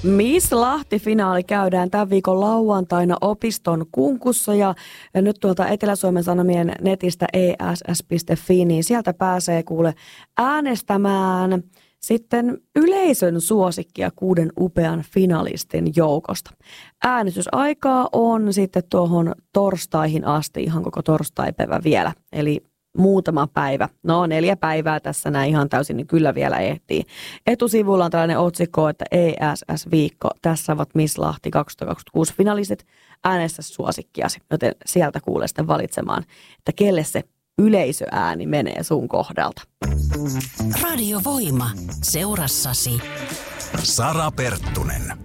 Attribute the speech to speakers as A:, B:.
A: Miss Lahti-finaali käydään tämän viikon lauantaina opiston kunkussa ja nyt tuolta Etelä-Suomen Sanomien netistä ess.fi, niin sieltä pääsee kuule äänestämään sitten yleisön suosikkia 6 upean finalistin joukosta. Äänestysaikaa on sitten tuohon torstaihin asti, ihan koko torstaipäivä vielä, eli muutama päivä. No 4 päivää tässä näin ihan täysin, niin kyllä vielä ehtii. Etusivulla on tällainen otsikko, että ESS-viikko. Tässä ovat Miss Lahti 2026 finalistit. Äänestä suosikkiasi, joten sieltä kuulee sitten valitsemaan, että kelle se yleisöääni menee sun kohdalta.
B: Radio Voima. Seurassasi
C: Sara Perttunen.